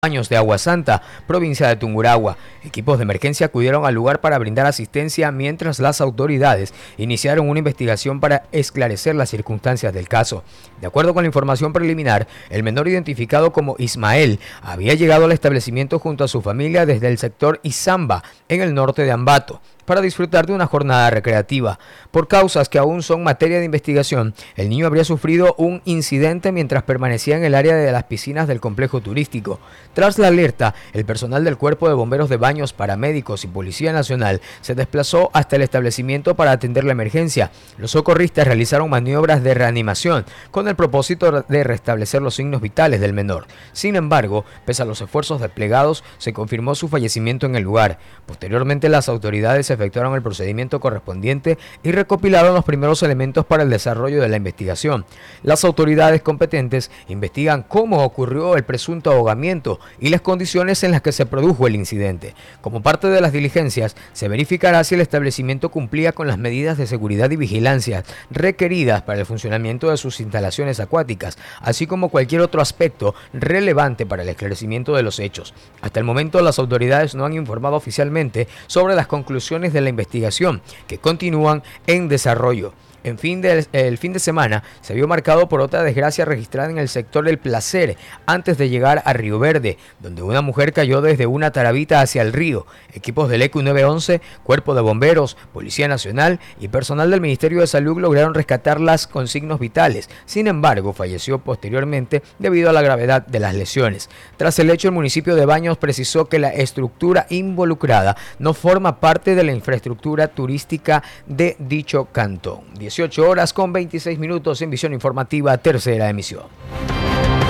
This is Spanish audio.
Baños de Agua Santa, provincia de Tungurahua. Equipos de emergencia acudieron al lugar para brindar asistencia mientras las autoridades iniciaron una investigación para esclarecer las circunstancias del caso. De acuerdo con la información preliminar, el menor identificado como Ismael había llegado al establecimiento junto a su familia desde el sector Izamba, en el norte de Ambato, para disfrutar de una jornada recreativa. Por causas que aún son materia de investigación, el niño habría sufrido un incidente mientras permanecía en el área de las piscinas del complejo turístico. Tras la alerta, el personal del Cuerpo de Bomberos de Baños, paramédicos y Policía Nacional se desplazó hasta el establecimiento para atender la emergencia. Los socorristas realizaron maniobras de reanimación con el propósito de restablecer los signos vitales del menor. Sin embargo, pese a los esfuerzos desplegados, se confirmó su fallecimiento en el lugar. Posteriormente, las autoridades efectuaron el procedimiento correspondiente y recopilaron los primeros elementos para el desarrollo de la investigación. Las autoridades competentes investigan cómo ocurrió el presunto ahogamiento y las condiciones en las que se produjo el incidente. Como parte de las diligencias, se verificará si el establecimiento cumplía con las medidas de seguridad y vigilancia requeridas para el funcionamiento de sus instalaciones acuáticas, así como cualquier otro aspecto relevante para el esclarecimiento de los hechos. Hasta el momento, las autoridades no han informado oficialmente sobre las conclusiones de la investigación, que continúan en desarrollo. El fin de semana se vio marcado por otra desgracia registrada en el sector del Placer, antes de llegar a Río Verde, donde una mujer cayó desde una tarabita hacia el río. Equipos del ECU 911, Cuerpo de Bomberos, Policía Nacional y personal del Ministerio de Salud lograron rescatarlas con signos vitales. Sin embargo, falleció posteriormente debido a la gravedad de las lesiones. Tras el hecho, el municipio de Baños precisó que la estructura involucrada no forma parte de la infraestructura turística de dicho cantón. 18 horas con 26 minutos en Visión Informativa, tercera emisión.